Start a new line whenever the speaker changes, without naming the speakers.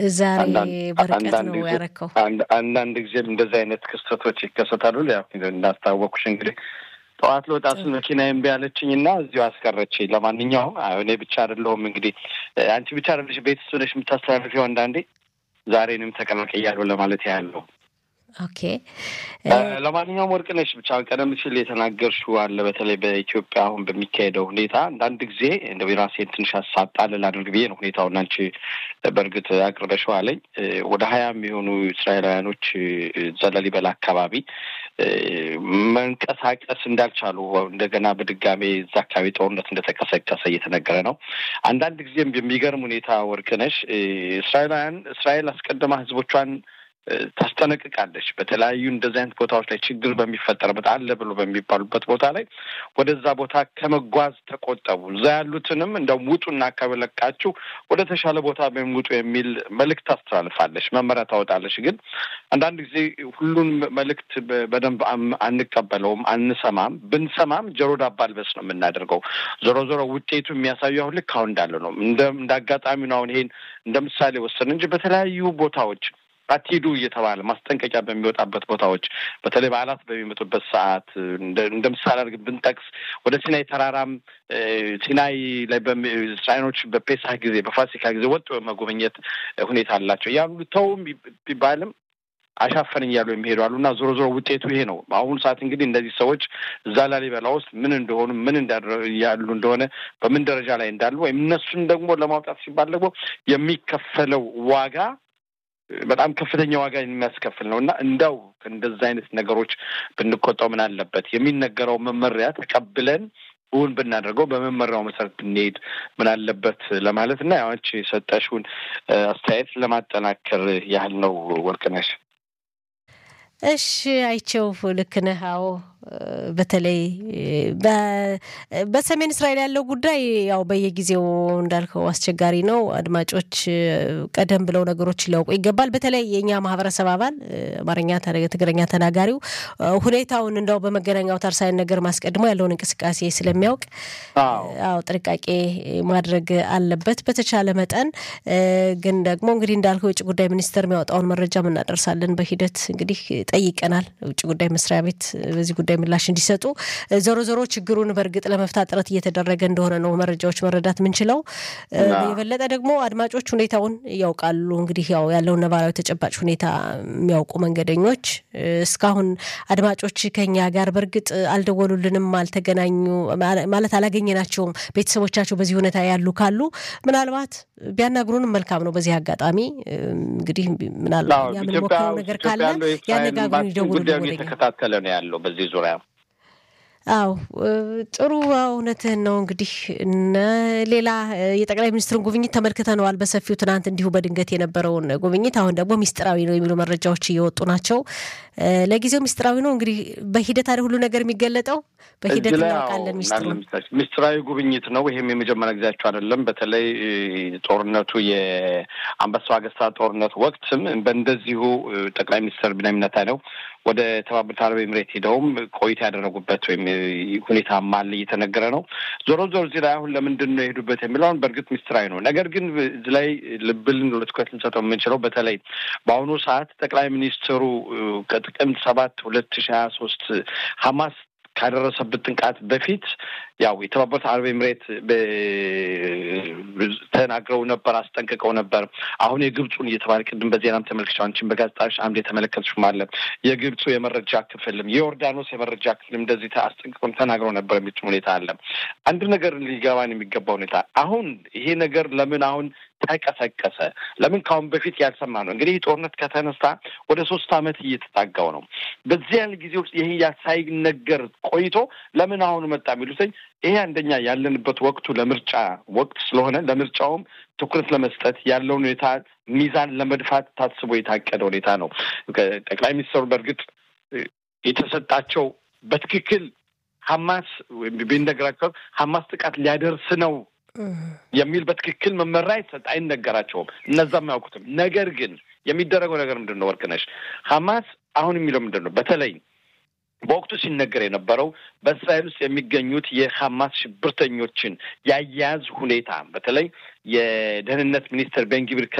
ዛሬ በርቀት ነው ያረከው
አንዳንድ ጊዜ እንደዚህ አይነት ክስተቶች ይከሰታሉ ያው እንዳስታወቁሽ እንግዲህ ጠዋት ለወጣ ስለ መኪናዬን ቢያለችኝና እዚሁ አስቀረችኝ ለማንኛውም እኔ ብቻ አይደለሁም እንግዲህ አንቺ ብቻ አይደለሽ ቤት ስለሽ የምታስተላልፊው አንዳንዴ ዛሬንም ተቀላቀያለሁ ለማለት ያለው
ኦኬ
ለማንኛውም ወርቅነሽ ብቻ ቀደም ሲል የተናገርሽው አለ በተለይ በኢትዮጵያ አሁን በሚካሄደው ሁኔታ አንዳንድ ጊዜ እንደው ራሴን ትንሽ አሳጣለል አድርግ ብዬ ነው ሁኔታውን አንቺ በርግጥ አቅርበሽው አለኝ ወደ 20 የሚሆኑ እስራኤላውያኖች ዘላሊበላ አካባቢ መንቀሳቀስ እንዳልቻሉ እንደገና በድጋሜ እዛ አካባቢ ጦርነት እንደተቀሰቀሰ እየተነገረ ነው አንዳንድ ጊዜም በሚገርም ሁኔታ ወርቅነሽ እስራኤል አስቀድማ ህዝቦቿን ታስጠነቅቃለች በተለያዩ እንደዚህ አይነት ቦታዎች ላይ ችግር በሚፈጠርበት አለ ብሎ በሚባሉበት ቦታ ላይ ወደዛ ቦታ ከመጓዝ ተቆጠቡ እዛ ያሉትንም እንደውም ውጡና ከበለቃችሁ ወደ ተሻለ ቦታ በሚውጡ የሚል መልእክት ታስተላልፋለች መመሪያ ታወጣለች ግን አንዳንድ ጊዜ ሁሉን መልእክት በደንብ አንቀበለውም አንሰማም ብንሰማም ጆሮ ዳባ ልበስ ነው የምናደርገው ዞሮ ዞሮ ውጤቱ የሚያሳየው ልክ አሁን እንዳለ ነው እንዳጋጣሚ ነው አሁን ይሄን እንደምሳሌ ወሰን እንጂ በተለያዩ ቦታዎች አትሂዱ እየተባለ ማስጠንቀቂያ በሚወጣበት ቦታዎች በተለይ በዓላት በሚመጡበት ሰዓት እንደምሳሌ አድርገን ብንጠቅስ ወደ ሲናይ ተራራም ሲናይ ላይ በእስራኤሎች በፔሳህ ጊዜ በፋሲካ ጊዜ ወጥ መጎብኘት ሁኔታ አላቸው ያሉ ተውም ቢባልም አሻፈረኝ ያሉ የሚሄዱአሉና ዞሮ ዞሮ ውጤቱ ይሄ ነው አሁን ሰዓት እንግዲህ እንደዚህ ሰዎች እዛ ላሊበላ ውስጥ ምን እንደሆኑ ምን ያሉ እንደሆነ በምን ደረጃ ላይ እንዳሉ ወይ እነሱን ደግሞ ለማውጣት ሲባል ደግሞ የሚከፈለው ዋጋ በጣም ከፍተኛ ዋጋ የሚያስከፍል ነውና እንደው እንደዚህ አይነት ነገሮች ብንቆጣው ምን አለበት የሚነገረው መመሪያ ተቀብለን ብናደርገው በመመሪያው መሰረት ብንሄድ ምን አለበት ለማለትና ያንቺ ሰጠሽውን አስተያየት ለማጠናከር ያህል ነው ወርቅነሽ
እሺ አይቸው ልክ ነህ አዎ በተለይ በሰሜን እስራኤል ያለው ጉዳይ ያው በየጊዜው እንዳልከው አስቸጋሪ ነው አድማጮች ቀደም ብለው ነገሮች ሊያውቁ ይገባል በተለይ የኛ ማህበረሰብ አባል አማርኛ ትግርኛ ተናጋሪው ሁኔታውን እንደው በመገናኛው ታርሳይን ነገር ማስቀድሞ ያለውን እንቅስቃሴ ስለሚያውቅ አዎ ጥንቃቄ ማድረግ አለበት በተቻለ መጠን ግን ደግሞ እንግዲህ እንዳልከው የውጭ ጉዳይ ሚኒስቴር የሚያወጣውን መረጃ ምን እናደርሳለን በሂደት እንግዲህ ጠይቀናል ውጭ ጉዳይ መስሪያ ቤት በዚህ ጉዳይ ምላሽ እንዲሰጡ ዞሮ ችግሩን በርግጥ ለመፍታት ጥረት እየተደረገ እንደሆነ ነው መረጃዎች መረዳት ምንችለው የበለጠ ደግሞ አድማጮች ሁኔታውን ያውቃሉ እንግዲህ ያው ያለው ነባራዊ ተጨባጭ ሁኔታ የሚያውቁ መንገደኞች እስካሁን አድማጮች ከኛ ጋር በርግጥ አልደወሉልንም አልተገናኙ ማለት አላገኘናቸውም ቤተሰቦቻቸው በዚህ ሁኔታ ያሉ ካሉ ምናልባት ቢያናግሩን መልካም ነው በዚህ አጋጣሚ እንግዲህ ምናልባት ያምንሞከው ነገር ካለ ያነጋግሩን ይደውሉልን
ወደኛ ተከታተለ ነው ያለው በዚህ ዙሪያ
አው ጥሩ እውነትህን ነው እንግዲህ ሌላ የጠቅላይ ሚኒስትሩን ጉብኝት ተመልክተናል በሰፊው ትናንት እንዲሁ በድንገት የነበረውን ጉብኝት አሁን ደግሞ ሚስጥራዊ ነው የሚሉ መረጃዎች እየወጡ ናቸው ለጊዜው ሚስጥራዊ ነው እንግዲህ በሂደት አይደል ሁሉ ነገር የሚገለጠው በሂደት እናውቃለን
ሚስጥራዊ ጉብኝት ነው ይሄም የመጀመሪያ ጊዜያቸው አይደለም በተለይ ጦርነቱ የአንበሳው አገስታ ጦርነት ወቅትም በእንደዚሁ ጠቅላይ ሚኒስትር ቢንያሚን ኔታንያሁ ወደ ተባበሩት አረብ ኤሚሬት ሄደውም ቆይታ ያደረጉበት ወይም ሁኔታ ማለ እየተነገረ ነው ዞሮ እዚህ ላይ አሁን ለምንድን ነው የሄዱበት የሚለውን በርግጥ ሚስጥራዊ ነው ነገር ግን እዚህ ላይ ልብልን ለትኩረት ልንሰጠው የምንችለው በተለይ በአሁኑ ሰዓት ጠቅላይ ሚኒስትሩ ከጥቅምት 7 2023 ሐማስ ካደረሰበት ጥቃት በፊት ያው የተባበሩት አረብ ኤሚሬት ተናግረው ነበር አስጠንቅቀው ነበር አሁን የግብጹን እየተባለ ቅድም በዜናም ተመልክቻለሁ አንቺም በጋዜጣሽ አምድ የተመለከትሽ ማለት የግብጹ የመረጃ ክፍልም የዮርዳኖስ የመረጃ ክፍልም እንደዚህ አስጠንቅቀው ተናግረው ነበር የሚል ሁኔታ አለ አንድ ነገር ሊገባን የሚገባው ሁኔታ አሁን ይሄ ነገር ለምን አሁን ተቀሰቀሰ ለምን ካሁን በፊት ያልሰማ ነው እንግዲህ ጦርነት ከተነሳ ወደ 3 አመት እየተጣጋው ነው በዚህ ያለ ጊዜ ውስጥ ይሄ ያሳይነገር ቆይቶ ለምን አሁን መጣ የሚሉትኝ ይሄ አንደኛ ያለንበት ወቅቱ ለምርጫ ወቅት ስለሆነ ለምርጫውም ትኩረት ለመስጠት ያለው ሁኔታ ሚዛን ለመድፋት ታስቦ የታቀደ ሁኔታ ነው ጠቅላይ ሚኒስትሩ በርግጥ የተሰጣቸው በትክክል ሐማስ ቢንደግራቸው ሐማስ ጥቃት ሊያደርስ ነው የሚል በትክክል መመሪያ አይነገራቸውም እነዛም ያውቁትም ነገር ግን የሚደረገው ነገር ምንድነው ወርቅነሽ ሐማስ አሁን የሚለው ምንድነው በተለይ በወቅቱ ሲነገር የነበረው በእስራኤል ውስጥ የሚገኙት የሐማስ ሽብርተኞችን ያያዝ ሁኔታ በተለይ የደህንነት ሚኒስትር ቤንጊቪር